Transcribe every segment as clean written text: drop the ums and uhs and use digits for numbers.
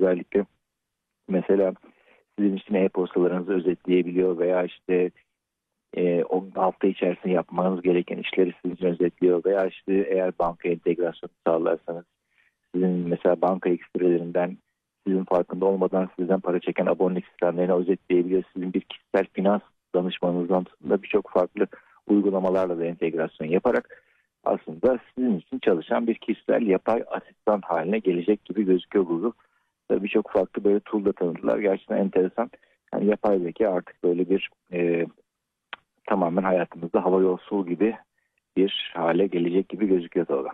özellikle mesela sizin için e-postalarınızı özetleyebiliyor veya işte o hafta içerisinde yapmanız gereken işleri sizin için özetliyor veya işte eğer banka entegrasyonu sağlarsanız sizin mesela banka ekstrelerinden sizin farkında olmadan sizden para çeken abonelik sistemlerini özetleyebiliyor. Sizin bir kişisel finans danışmanınızdan da birçok farklı uygulamalarla da entegrasyon yaparak aslında sizin için çalışan bir kişisel yapay asistan haline gelecek gibi gözüküyor Google. Birçok farklı böyle tool da tanıdılar. Gerçekten enteresan. Yani yapay zeka artık böyle bir tamamen hayatımızda hava yolsuzluğu gibi bir hale gelecek gibi gözüküyor Tolga.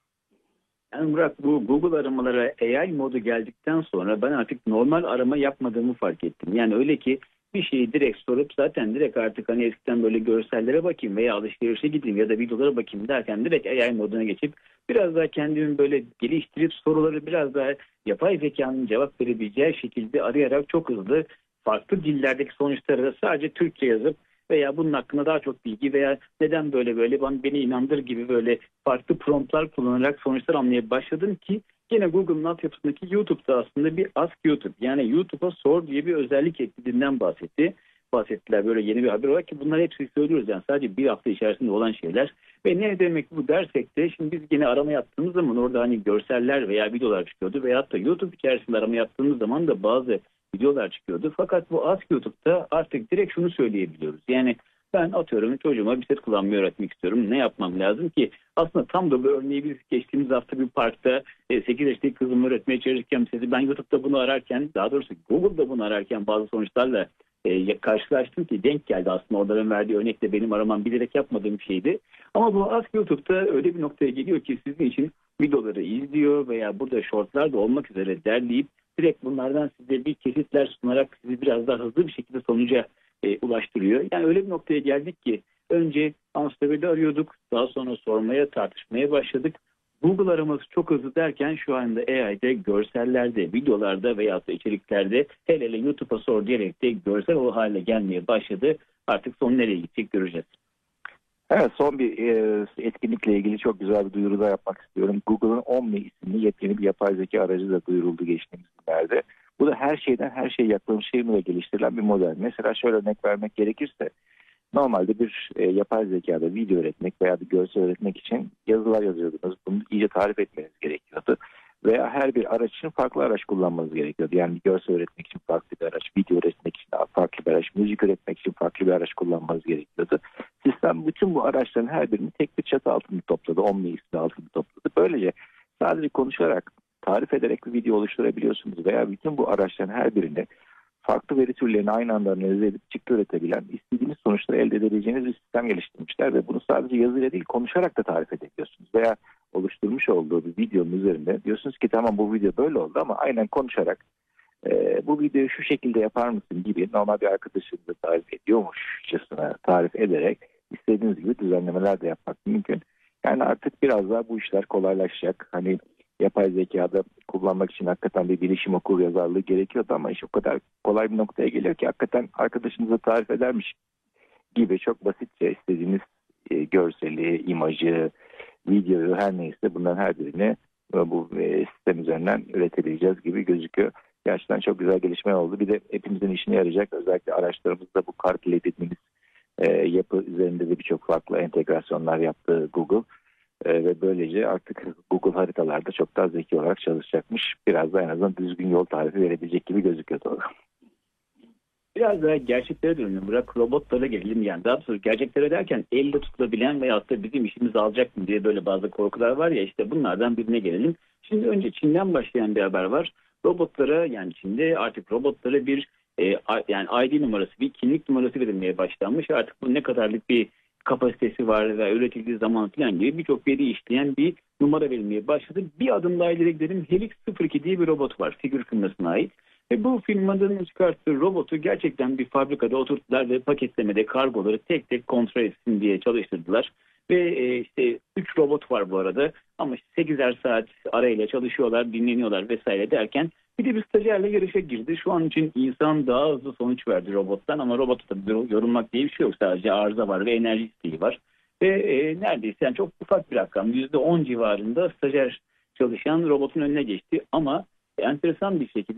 Yani Murat, bu Google aramalara AI modu geldikten sonra ben artık normal arama yapmadığımı fark ettim. Yani öyle ki bir şeyi direkt sorup zaten direkt artık hani eskiden böyle görsellere bakayım veya alışverişe gideyim ya da videolara bakayım derken direkt AI moduna geçip biraz daha kendimi böyle geliştirip soruları biraz daha yapay zekanın cevap verebileceği şekilde arayarak çok hızlı farklı dillerdeki sonuçları da sadece Türkçe yazıp veya bunun hakkında daha çok bilgi veya neden böyle beni inandır gibi böyle farklı promptlar kullanarak sonuçlar almaya başladım ki yine Google'ın altyapısındaki YouTube'da aslında bir Ask YouTube, yani YouTube'a sor diye bir özellik eklediğinden bahsettiler böyle yeni bir haber olarak ki bunlar hepsini söylüyoruz yani sadece bir hafta içerisinde olan şeyler ve ne demek bu dersek de şimdi biz yine arama yaptığımız zaman orada hani görseller veya videolar çıkıyordu veyahut da YouTube içerisinde arama yaptığımız zaman da bazı videolar çıkıyordu. Fakat bu Ask YouTube'da artık direkt şunu söyleyebiliyoruz. Yani ben atıyorum çocuğuma bisiklet kullanmayı öğretmek istiyorum. Ne yapmam lazım ki? Aslında tam da bu örneği biz geçtiğimiz hafta bir parkta 8 yaşındaki kızımı öğretmeye çalışırken ben YouTube'da bunu ararken daha doğrusu Google'da bunu ararken bazı sonuçlarla karşılaştım ki denk geldi aslında onların verdiği örnekle benim aramam bilerek yapmadığım bir şeydi. Ama bu Ask YouTube'da öyle bir noktaya geliyor ki sizin için videoları izliyor veya burada shortlar da olmak üzere derleyip direkt bunlardan size bir kesitler sunarak sizi biraz daha hızlı bir şekilde sonuca ulaştırıyor. Yani öyle bir noktaya geldik ki önce ansiklopedi arıyorduk, daha sonra sormaya, tartışmaya başladık. Google araması çok hızlı derken şu anda AI'de, görsellerde, videolarda veya da içeriklerde hele YouTube'a sor diyerek de görsel o hale gelmeye başladı. Artık son nereye gidecek göreceğiz. Evet, son bir etkinlikle ilgili çok güzel bir duyuru da yapmak istiyorum. Google'ın Omni isimli yepyeni bir yapay zeka aracı da duyuruldu geçtiğimiz günlerde. Bu da her şeye yaklaşımıyla geliştirilen bir model. Mesela şöyle örnek vermek gerekirse normalde bir yapay zekada video öğretmek veya bir görsel öğretmek için yazılar yazıyordunuz. Bunu iyice tarif etmeniz gerekiyordu. Veya her bir araç için farklı araç kullanmanız gerekiyordu. Yani bir görsel üretmek için farklı bir araç, video üretmek için farklı bir araç, müzik üretmek için farklı bir araç kullanmanız gerekiyordu. Sistem bütün bu araçların her birini tek bir çatı altında topladı. Omni ismi altında topladı. Böylece sadece konuşarak, tarif ederek bir video oluşturabiliyorsunuz veya bütün bu araçların her birini farklı veri türlerini aynı anda analiz edip çıktı üretebilen, istediğiniz sonuçları elde edebileceğiniz bir sistem geliştirmişler ve bunu sadece yazıyla değil konuşarak da tarif edebiliyorsunuz. Veya oluşturmuş olduğu bir videonun üzerinde diyorsunuz ki tamam bu video böyle oldu ama aynen konuşarak bu videoyu şu şekilde yapar mısın gibi normal bir arkadaşınızı tarif ediyormuşçasına tarif ederek istediğiniz gibi düzenlemeler de yapmak mümkün. Yani artık biraz daha bu işler kolaylaşacak. Hani yapay zekada kullanmak için hakikaten bir bilişim okur yazarlığı gerekiyordu ama iş o kadar kolay bir noktaya geliyor ki hakikaten arkadaşınıza tarif edermiş gibi çok basitçe istediğiniz görseli, imajı, videoyu her neyse bunların her birini bu sistem üzerinden üretebileceğiz gibi gözüküyor. Gerçekten çok güzel gelişme oldu. Bir de hepimizin işine yarayacak. Özellikle araçlarımızda bu CarPlay dediğimiz yapı üzerinde de birçok farklı entegrasyonlar yaptı Google. Ve böylece artık Google haritalarda çok daha zeki olarak çalışacakmış. Biraz da en azından düzgün yol tarifi verebilecek gibi gözüküyor doğru. Biraz daha gerçeklere dönelim. Bırak robotlara gelelim yani. Daha doğrusu gerçeklere derken elle tutulabilen veyahut da bizim işimizi alacak mı diye böyle bazı korkular var ya işte bunlardan birine gelelim. Şimdi önce Çin'den başlayan bir haber var. Robotlara yani Çin'de artık robotlara bir yani ID numarası, bir kimlik numarası verilmeye başlanmış. Artık bu ne kadarlık bir kapasitesi var ve üretildiği zaman falan gibi birçok veri işleyen bir numara verilmeye başladı. Bir adım daha ileri gidelim. Helix 02 diye bir robot var. Figür firmasına ait. Ve bu firmanın çıkarttığı robotu gerçekten bir fabrikada oturttular ve paketlemede kargoları tek tek kontrol etsin diye çalıştırdılar. Ve işte 3 robot var bu arada ama 8'er saat arayla çalışıyorlar, dinleniyorlar vesaire derken bir de bir stajyerle yarışa girdi. Şu an için insan daha hızlı sonuç verdi robottan ama robotta tabii yorulmak diye bir şey yok. Sadece arıza var ve enerji isteği var. Ve neredeyse yani çok ufak bir rakam %10 civarında stajyer çalışan robotun önüne geçti ama enteresan bir şekilde